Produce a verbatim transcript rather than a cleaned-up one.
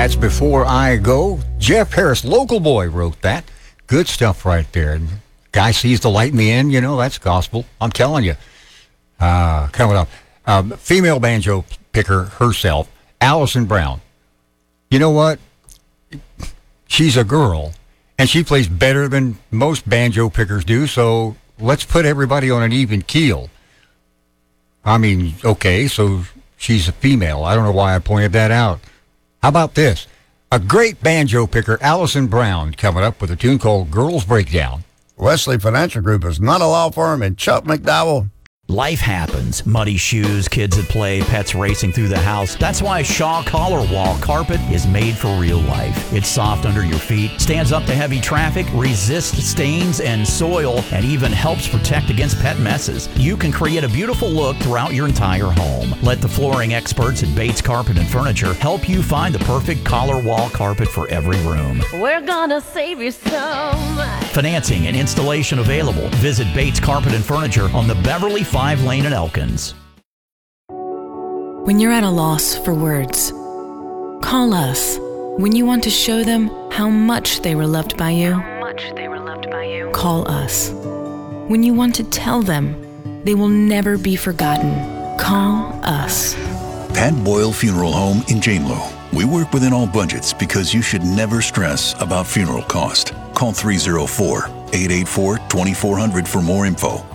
That's Before I Go. Jeff Harris, Local Boy, wrote that. Good stuff right there. Guy sees the light in the end, you know, that's gospel. I'm telling you. Uh, coming up. Um, female banjo picker herself, Allison Brown. You know what? She's a girl, and she plays better than most banjo pickers do, so let's put everybody on an even keel. I mean, okay, so she's a female. I don't know why I pointed that out. How about this? A great banjo picker, Allison Brown, coming up with a tune called Girls Breakdown. Wesley Financial Group is not a law firm in Chuck McDowell. Life happens. Muddy shoes, kids at play, pets racing through the house. That's why Shaw Collar Wall Carpet is made for real life. It's soft under your feet, stands up to heavy traffic, resists stains and soil, and even helps protect against pet messes. You can create a beautiful look throughout your entire home. Let the flooring experts at Bates Carpet and Furniture help you find the perfect collar wall carpet for every room. We're gonna save you so much. Financing and installation available. Visit Bates Carpet and Furniture on the Beverly Five Lane in Elkins. When you're at a loss for words, call us. When you want to show them how much they were loved by you, How much they were loved by you. call us. When you want to tell them they will never be forgotten, call us. Pat Boyle Funeral Home in Janelow. We work within all budgets because you should never stress about funeral cost. Call three oh four, eight eight four, two four zero zero for more info.